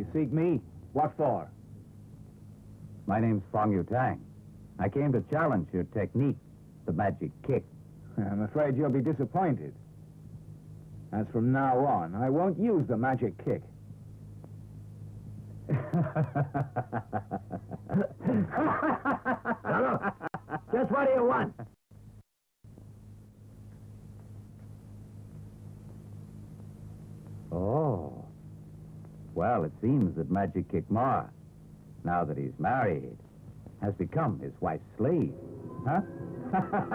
seek me? What for? My name's Fong Yu Tang. I came to challenge your technique, the magic kick. I'm afraid you'll be disappointed. As from now on, I won't use the magic kick. Just what do you want? Oh. Well, it seems that Magic Kick Ma, now that he's married, has become his wife's slave. Huh?